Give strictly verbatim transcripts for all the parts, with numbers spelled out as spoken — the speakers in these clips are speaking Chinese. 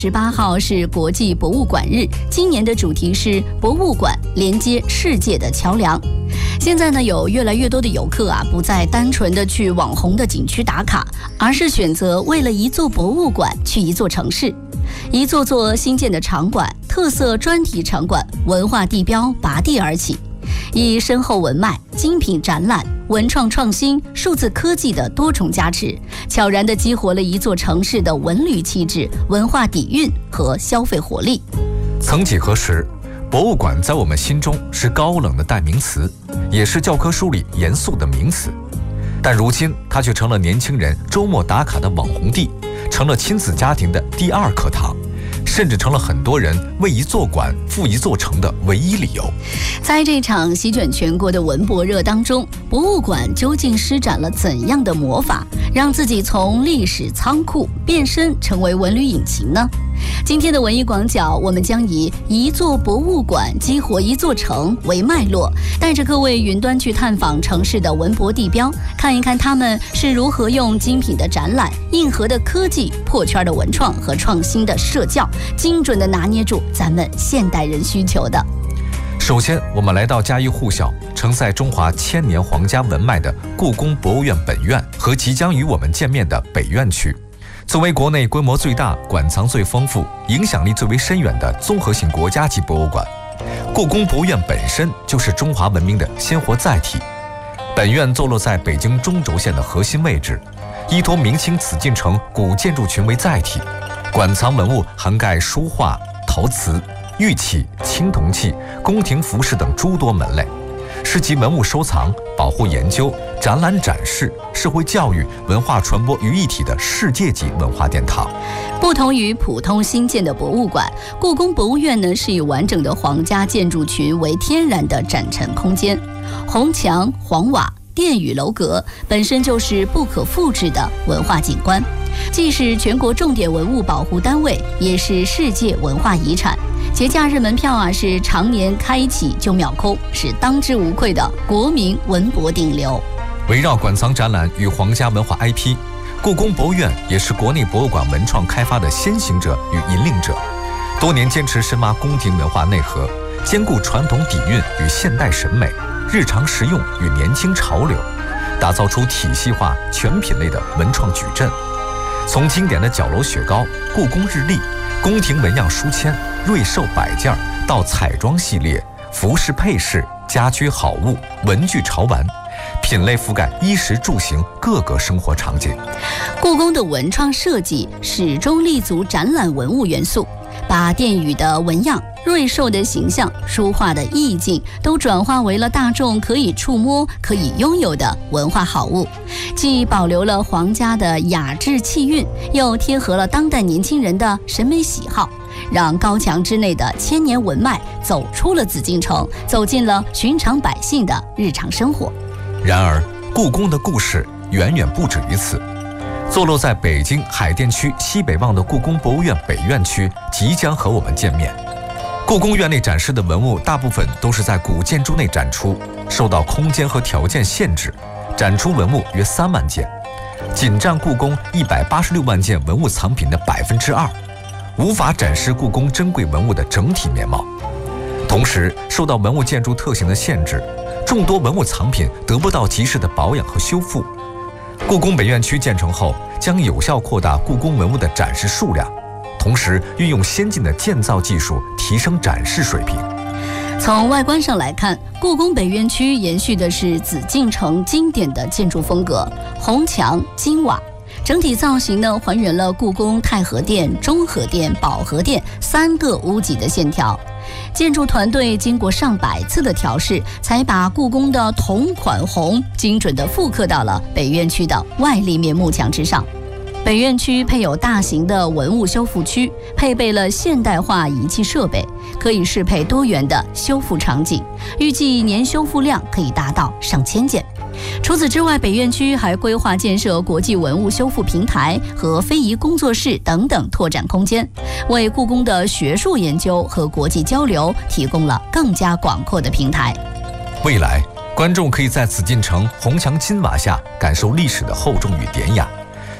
十八号是国际博物馆日，今年的主题是博物馆连接世界的桥梁。现在呢，有越来越多的游客啊，不再单纯的去网红的景区打卡，而是选择为了一座博物馆去一座城市。一座座新建的场馆、特色专题场馆、文化地标拔地而起，以深厚文脉、精品展览、文创创新、数字科技的多重加持，悄然地激活了一座城市的文旅气质、文化底蕴和消费活力。 曾几何时，博物馆在我们心中是高冷的代名词，也是教科书里严肃的名词。但如今，它却成了年轻人周末打卡的网红地，成了亲子家庭的第二课堂，甚至成了很多人为一座馆赴一座城的唯一理由。 在这场席卷全国的文博热当中，博物馆究竟施展了怎样的魔法，让自己从历史仓库变身成为文旅引擎呢？今天的文艺广角，我们将以一座博物馆激活一座城为脉络，带着各位云端去探访城市的文博地标，看一看他们是如何用精品的展览、硬核的科技、破圈的文创和创新的社教，精准地拿捏住咱们现代人需求的。 首先，我们来到家喻户晓、承载中华千年皇家文脉的故宫博物院本院和即将与我们见面的北院区。作为国内规模最大、馆藏最丰富、影响力最为深远的综合性国家级博物馆，故宫博物院本身就是中华文明的鲜活载体。本院坐落在北京中轴线的核心位置，依托明清紫禁城古建筑群为载体，馆藏文物涵盖书画、陶瓷、玉器、青铜器、宫廷服饰等诸多门类，是集文物收藏、保护研究、展览展示、社会教育、文化传播于一体的世界级文化殿堂。 不同于普通新建的博物馆，故宫博物院呢是以完整的皇家建筑群为天然的展陈空间，红墙、黄瓦、殿宇楼阁本身就是不可复制的文化景观，既是全国重点文物保护单位，也是世界文化遗产。节假日门票啊是常年开启就秒空，是当之无愧的国民文博顶流。 围绕馆藏展览与皇家文化 I P， 故宫博物院也是国内博物馆文创开发的先行者与引领者，多年坚持深挖宫廷文化内核，兼顾传统底蕴与现代审美、日常实用与年轻潮流，打造出体系化全品类的文创矩阵。从经典的角楼雪糕、故宫日历、宫廷纹样书签、瑞兽摆件到彩妆系列、服饰配饰、家居好物、文具潮玩，品类覆盖衣食住行各个生活场景。 故宫的文创设计始终立足展览文物元素，把殿宇的纹样、瑞兽的形象、书画的意境都转化为了大众可以触摸、可以拥有的文化好物，既保留了皇家的雅致气韵，又贴合了当代年轻人的审美喜好，让高墙之内的千年文脉走出了紫禁城，走进了寻常百姓的日常生活。 然而，故宫的故事远远不止于此。坐落在北京海淀区西北望的故宫博物院北院区即将和我们见面。故宫院内展示的文物大部分都是在古建筑内展出，受到空间和条件限制，展出文物约三万件，仅占故宫一百八十六万件文物藏品的百分之二，无法展示故宫珍贵文物的整体面貌。同时，受到文物建筑特性的限制，众多文物藏品得不到及时的保养和修复。故宫北院区建成后，将有效扩大故宫文物的展示数量，同时运用先进的建造技术提升展示水平。 从外观上来看，故宫北院区延续的是紫禁城经典的建筑风格，红墙、金瓦，整体造型呢还原了故宫太和殿、中和殿、保和殿三个屋脊的线条。建筑团队经过上百次的调试，才把故宫的同款红精准地复刻到了北院区的外立面幕墙之上。北院区配有大型的文物修复区，配备了现代化仪器设备，可以适配多元的修复场景，预计年修复量可以达到上千件。除此之外，北院区还规划建设国际文物修复平台和非遗工作室等等拓展空间，为故宫的学术研究和国际交流提供了更加广阔的平台。 未来，观众可以在紫禁城红墙金瓦下感受历史的厚重与典雅，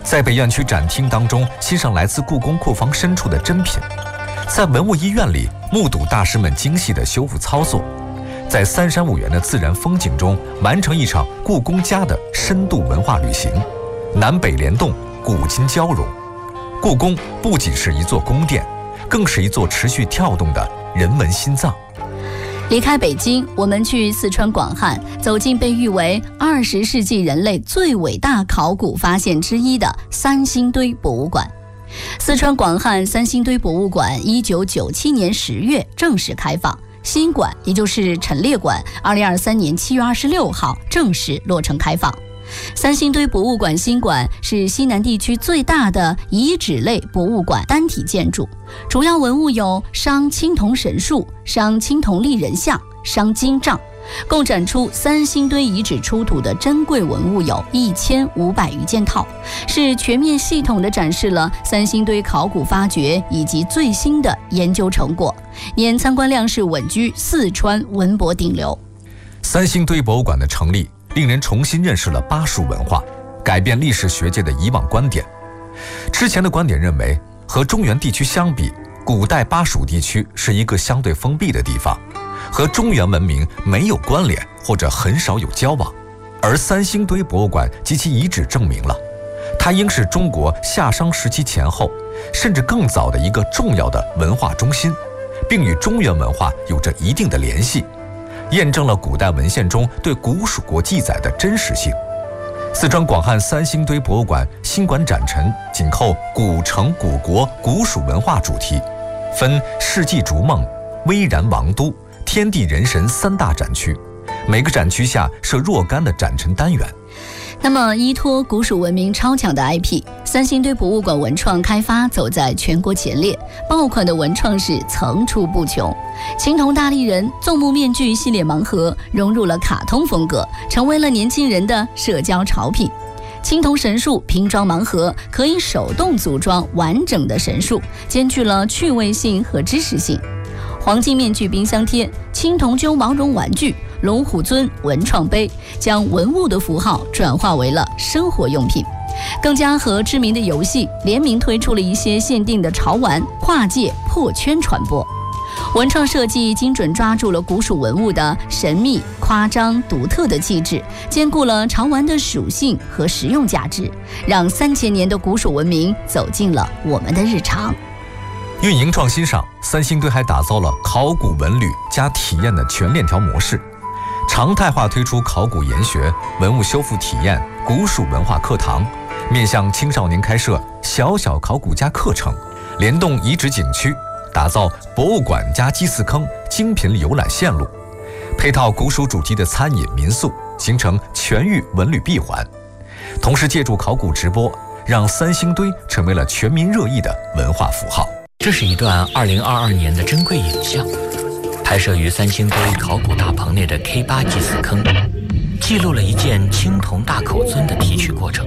在北院区展厅当中欣赏来自故宫库房深处的珍品，在文物医院里目睹大师们精细的修复操作，在三山五园的自然风景中完成一场故宫家的深度文化旅行，南北联动，古今交融。故宫不仅是一座宫殿，更是一座持续跳动的人文心脏。 离开北京，我们去四川广汉，走进被誉为二十世纪人类最伟大考古发现之一的三星堆博物馆。四川广汉三星堆博物馆一九九七年十月正式开放，新馆也就是陈列馆二零二三年七月二十六号正式落成开放。三星堆博物馆新馆是西南地区最大的遗址类博物馆单体建筑，主要文物有商青铜神树、商青铜立人像、商金杖，共展出三星堆遗址出土的珍贵文物有一千五百余件套，是全面系统地展示了三星堆考古发掘以及最新的研究成果，年参观量是稳居四川文博顶流。 三星堆博物馆的成立令人重新认识了巴蜀文化，改变历史学界的以往观点。之前的观点认为，和中原地区相比，古代巴蜀地区是一个相对封闭的地方，和中原文明没有关联或者很少有交往。而三星堆博物馆及其遗址证明了，它应是中国夏商时期前后，甚至更早的一个重要的文化中心，并与中原文化有着一定的联系，验证了古代文献中对古蜀国记载的真实性。四川广汉三星堆博物馆新馆展陈紧扣古城古国古蜀文化主题，分世纪逐梦、巍然王都、天地人神三大展区，每个展区下设若干的展陈单元。 那么依托古蜀文明超强的 I P， 三星堆博物馆文创开发走在全国前列，爆款的文创是层出不穷。青铜大立人、纵目面具系列盲盒融入了卡通风格，成为了年轻人的社交潮品。青铜神树拼装盲盒可以手动组装完整的神树，兼具了趣味性和知识性。黄金面具冰箱贴、青铜鸠毛绒玩具、龙虎尊文创杯，将文物的符号转化为了生活用品。更加和知名的游戏联名推出了一些限定的潮玩，跨界破圈传播。文创设计精准抓住了古蜀文物的神秘、夸张、独特的气质，兼顾了潮玩的属性和实用价值，让三千年的古蜀文明走进了我们的日常。 运营创新上，三星堆还打造了考古文旅加体验的全链条模式，常态化推出考古研学、文物修复体验、古蜀文化课堂，面向青少年开设小小考古加课程，联动遗址景区，打造博物馆加祭祀坑精品游览线路，配套古蜀主题的餐饮民宿，形成全域文旅闭环。同时借助考古直播，让三星堆成为了全民热议的文化符号。 这是一段二零二二年的珍贵影像，拍摄于三星堆考古大棚内的 K 八 祭祀坑，记录了一件青铜大口尊的提取过程。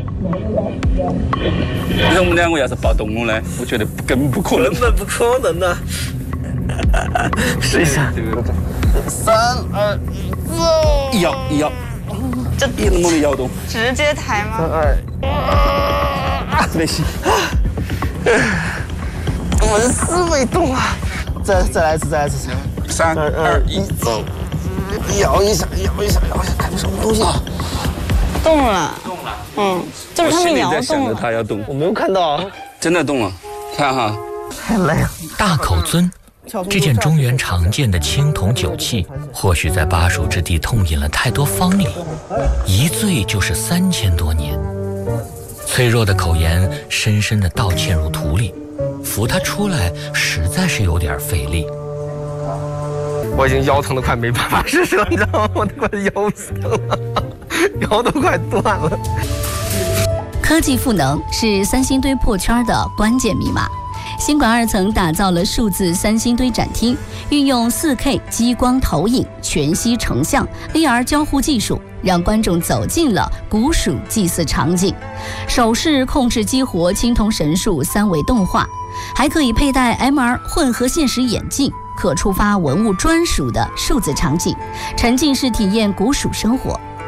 你说我们两个要是抱动物呢？我觉得根本不可能， 根本不可能的。试一下，三二一，走！ 一摇一摇， 这一猛的摇动， 直接抬吗？ 三二，没戏。 我的思维动啊！再再来一次，再来一次， 三二一，走！ 摇一下，摇一下，摇一下，看什么东西？ 动了， 动了。 嗯，就是他们摇动了。 我心里在想着它要动， 我没有看到， 真的动了，看哈。 太累了。 大口尊，这件中原常见的青铜酒器，或许在巴蜀之地痛饮了太多芳龄，一醉就是三千多年。脆弱的口沿深深地倒嵌入土里，扶它出来实在是有点费力。 我已经腰疼得快没办法施舍，你知道吗？我都快腰死了，腰都快断了。 科技赋能是三星堆破圈的关键密码。新馆二层打造了数字三星堆展厅，运用 四 K 激光投影、全息成像、V R 交互技术，让观众走进了古蜀祭祀场景。手势控制激活青铜神树三维动画，还可以佩戴 M R 混合现实眼镜，可触发文物专属的数字场景，沉浸式体验古蜀生活。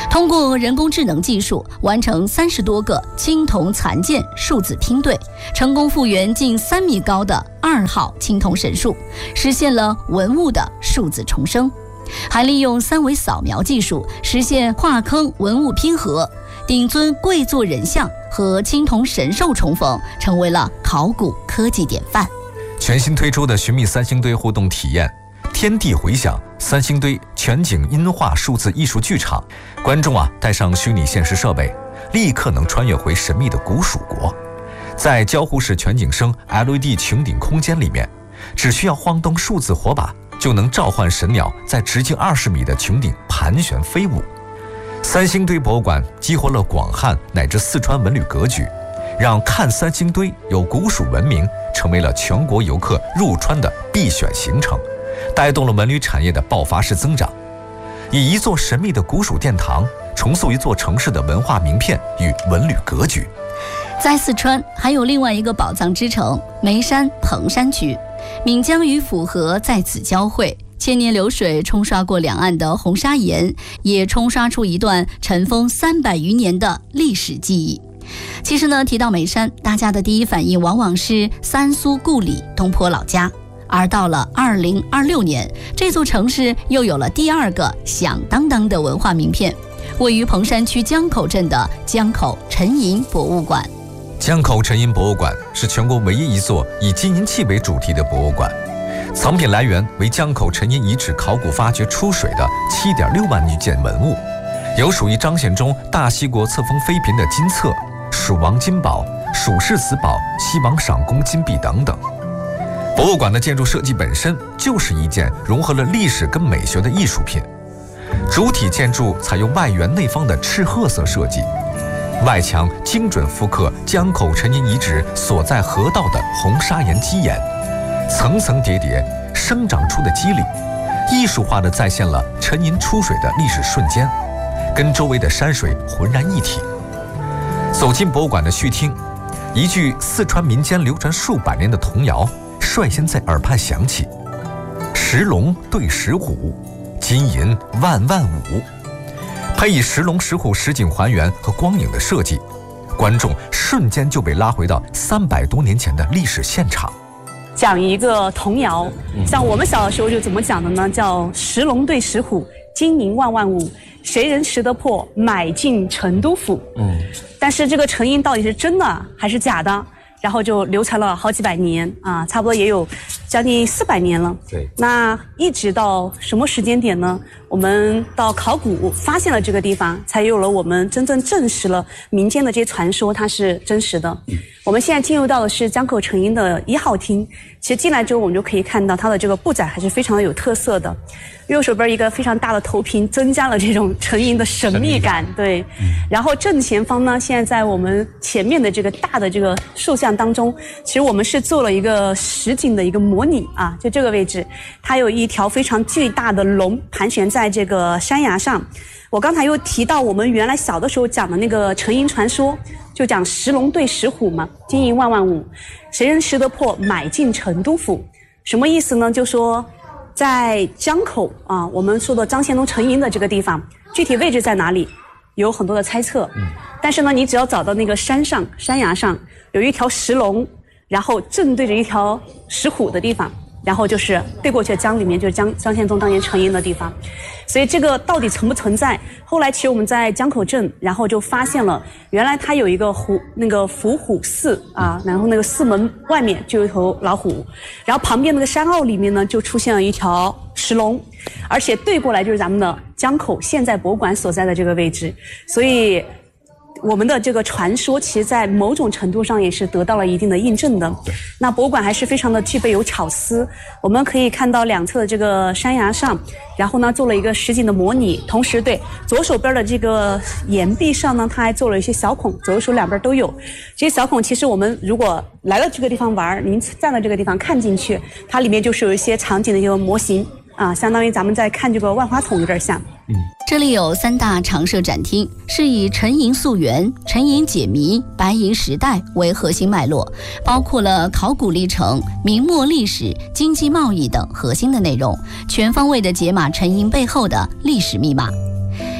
通过人工智能技术，完成三十多个青铜残件数字拼对，成功复原近三米高的二号青铜神树，实现了文物的数字重生。还利用三维扫描技术，实现画坑文物拼合，顶尊跪坐人像和青铜神兽重逢，成为了考古科技典范。 全新推出的寻觅三星堆互动体验天地回响三星堆全景音画数字艺术剧场，观众啊带上虚拟现实设备，立刻能穿越回神秘的古蜀国。在交互式全景声 L E D 穹顶空间里面，只需要晃动数字火把，就能召唤神鸟在直径二十米的穹顶盘旋飞舞。三星堆博物馆激活了广汉乃至四川文旅格局，让看三星堆有古蜀文明成为了全国游客入川的必选行程，带动了文旅产业的爆发式增长。以一座神秘的古蜀殿堂重塑一座城市的文化名片与文旅格局。 在四川还有另外一个宝藏之城眉山彭山区，岷江与涪河在此交汇，千年流水冲刷过两岸的红砂岩，也冲刷出一段尘封三百余年的历史记忆。其实呢，提到眉山，大家的第一反应往往是三苏故里东坡老家，而到了二零二六年，这座城市又有了第二个响当当的文化名片，位于彭山区江口镇的江口沉银博物馆。 江口沉银博物馆是全国唯一一座以金银器为主题的博物馆，藏品来源为江口沉银遗址考古发掘出水的 七点六万余件文物，有属于张献忠大西国册封妃嫔的金册、蜀王金宝、蜀世子宝、西王赏功金币等等。博物馆的建筑设计本身就是一件融合了历史跟美学的艺术品，主体建筑采用外圆内方的赤褐色设计，外墙精准复刻江口沉银遗址所在河道的红砂岩基岩，层层叠叠生长出的肌理，艺术化地再现了沉银出水的历史瞬间，跟周围的山水浑然一体。走进博物馆的序厅，一句四川民间流传数百年的童谣率先在耳畔响起：石龙对石虎，金银万万五。配以石龙石虎实景还原和光影的设计，观众瞬间就被拉回到三百多年前的历史现场。 讲一个童谣，像我们小的时候就怎么讲的呢？叫石龙对石虎，金银万万五，谁人识得破，买进成都府。嗯，但是这个成银到底是真的还是假的？然后就流传了好几百年啊，差不多也有将近四百年了。对，那一直到什么时间点呢？我们到考古发现了这个地方，才有了我们真正证实了民间的这些传说它是真实的。嗯，我们现在进入到的是江口沉银的一号厅，其实进来之后我们就可以看到它的这个布展还是非常的有特色的。右手边一个非常大的投屏，增加了这种沉银的神秘感。对，嗯，然后正前方呢，现在在我们前面的这个大的这个塑像当中，其实我们是做了一个实景的一个模拟啊，就这个位置，它有一条非常巨大的龙盘旋在这个山崖上。我刚才又提到我们原来小的时候讲的那个沉银传说，就讲石龙对石虎嘛，金银万万五，谁人识得破，买进成都府。什么意思呢？就说在江口啊，我们说的张献忠沉银的这个地方，具体位置在哪里，有很多的猜测。嗯，但是呢，你只要找到那个山上山崖上有一条石龙，然后正对着一条石虎的地方，然后就是对过去的江里面就是江张献忠当年沉银的地方。所以这个到底存不存在？后来其实我们在江口镇，然后就发现了，原来它有一个虎那个伏虎寺啊，然后那个寺门外面就有一头老虎，然后旁边那个山坳里面呢就出现了一条石龙，而且对过来就是咱们的江口现在博物馆所在的这个位置，所以我们的这个传说其实在某种程度上也是得到了一定的印证的。那博物馆还是非常的具备有巧思，我们可以看到两侧的这个山崖上，然后呢做了一个实景的模拟，同时对左手边的这个岩壁上呢，它还做了一些小孔，左右手两边都有。这些小孔其实我们如果来了这个地方玩，您站在这个地方看进去，它里面就是有一些场景的一个模型啊，相当于咱们在看这个万花筒有点像。 嗯，这里有三大常设展厅，是以沉银溯源、沉银解谜、白银时代为核心脉络，包括了考古历程、明末历史、经济贸易等核心的内容，全方位的解码沉银背后的历史密码。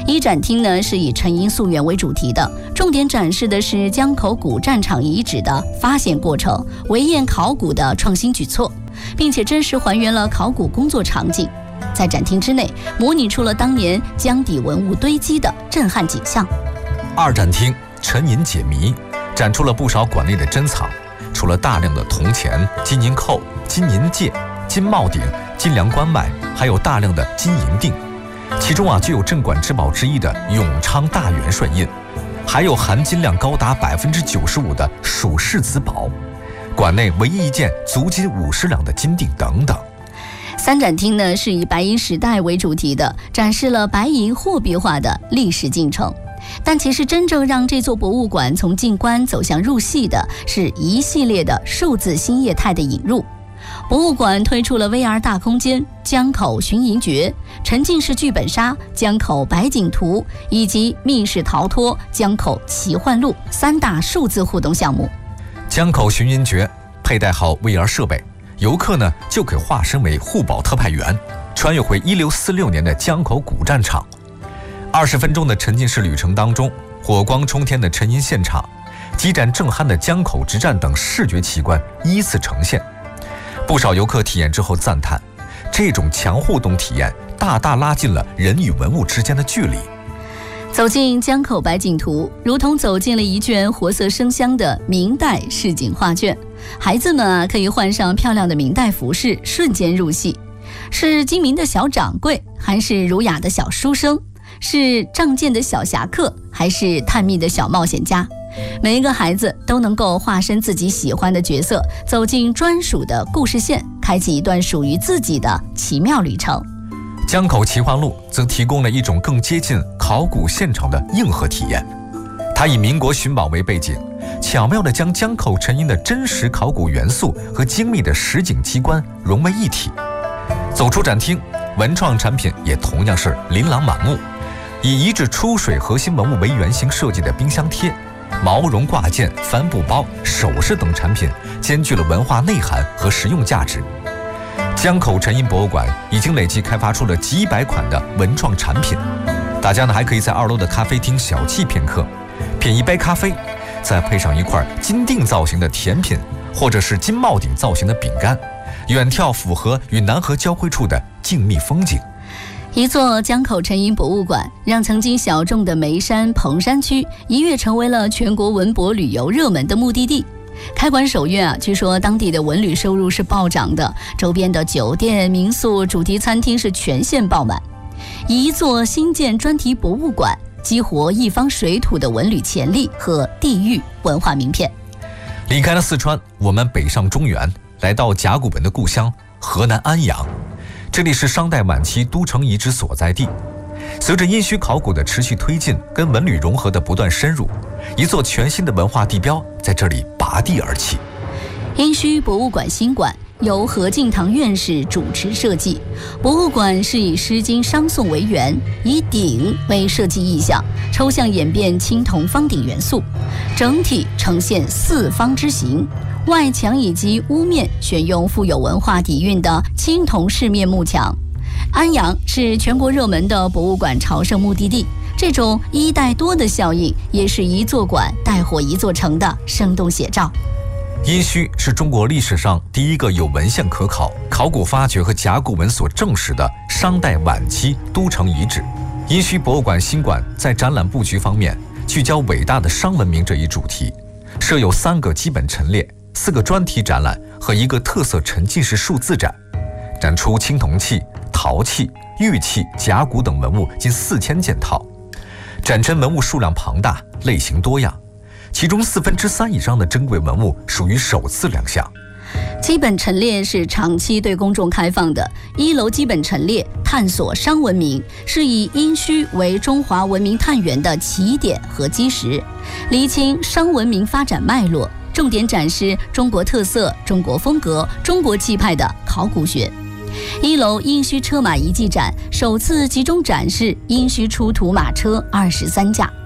一展厅呢是以陈寅溯源为主题的，重点展示的是江口古战场遗址的发现过程、围堰考古的创新举措，并且真实还原了考古工作场景，在展厅之内模拟出了当年江底文物堆积的震撼景象。 二展厅陈寅解谜，展出了不少馆内的珍藏，除了大量的铜钱、金银扣、金银戒、金帽顶、金梁冠外，还有大量的金银锭，其中啊就有镇馆之宝之一的永昌大元帅印，还有含金量高达百分之九十五的蜀世子宝，馆内唯一一件足金五十两的金锭等等。 三展厅呢是以白银时代为主题的，展示了白银货币化的历史进程。但其实真正让这座博物馆从进关走向入戏的，是一系列的数字新业态的引入。博物馆推出了 V R 大空间、江口寻银诀、沉浸式剧本杀、江口百景图以及密室逃脱、江口奇幻路三大数字互动项目。 江口寻银诀佩戴好 V R 设备，游客呢就可以化身为护宝特派员，穿越回一六四六年的江口古战场。二十分钟的沉浸式旅程当中，火光冲天的沉银现场、激战震撼的江口之战等视觉奇观依次呈现。不少游客体验之后赞叹，这种强互动体验大大拉近了人与文物之间的距离。 走进江口百景图，如同走进了一卷活色生香的明代市井画卷，孩子们啊可以换上漂亮的明代服饰，瞬间入戏。是精明的小掌柜，还是儒雅的小书生？是仗剑的小侠客，还是探秘的小冒险家？每一个孩子都能够化身自己喜欢的角色，走进专属的故事线，开启一段属于自己的奇妙旅程。 江口奇幻路则提供了一种更接近考古现场的硬核体验。它以民国寻宝为背景，巧妙地将江口沉银的真实考古元素和精密的实景机关融为一体。走出展厅，文创产品也同样是琳琅满目。以遗址出水核心文物为原型设计的冰箱贴、毛绒挂件、帆布包、首饰等产品，兼具了文化内涵和实用价值。江口沉银博物馆已经累计开发出了几百款的文创产品，大家呢还可以在二楼的咖啡厅小憩片刻，品一杯咖啡，再配上一块金锭造型的甜品，或者是金帽顶造型的饼干，远眺府河与南河交汇处的静谧风景。 一座江口沉银博物馆，让曾经小众的眉山、彭山区一跃成为了全国文博旅游热门的目的地。开馆首月啊，据说当地的文旅收入是暴涨的，周边的酒店、民宿、主题餐厅是全线爆满。以一座新建专题博物馆，激活一方水土的文旅潜力和地域文化名片。 离开了四川，我们北上中原，来到甲骨文的故乡河南安阳。这里是商代晚期都城遗址所在地。随着殷墟考古的持续推进，跟文旅融合的不断深入，一座全新的文化地标在这里拔地而起。 殷墟博物馆新馆由何敬堂院士主持设计，博物馆是以《诗经》商颂为源，以鼎为设计意象，抽象演变青铜方鼎元素，整体呈现四方之形。外墙以及屋面选用富有文化底蕴的青铜饰面幕墙。安阳是全国热门的博物馆朝圣目的地，这种一带多的效应也是一座馆带火一座城的生动写照。 殷墟是中国历史上第一个有文献可考、考古发掘和甲骨文所证实的商代晚期都城遗址。殷墟博物馆新馆在展览布局方面聚焦伟大的商文明这一主题，设有三个基本陈列、四个专题展览和一个特色沉浸式数字展，展出青铜器、陶器、玉器、甲骨等文物近四千件套，展陈文物数量庞大，类型多样，其中四分之三以上的珍贵文物属于首次亮相。 基本陈列是长期对公众开放的，一楼基本陈列探索商文明，是以殷墟为中华文明探源的起点和基石，厘清商文明发展脉络，重点展示中国特色、中国风格、中国气派的考古学。一楼殷墟车马遗迹展首次集中展示殷墟出土马车二十三架。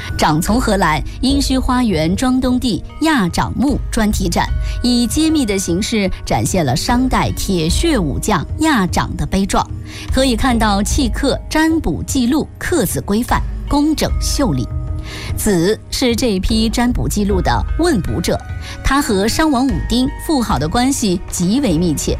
长从何来？殷墟花园庄东地亚长墓专题展，以揭秘的形式展现了商代铁血武将亚长的悲壮，可以看到契刻、占卜记录刻字规范、工整秀丽。子是这批占卜记录的问卜者，他和商王武丁妇好的关系极为密切，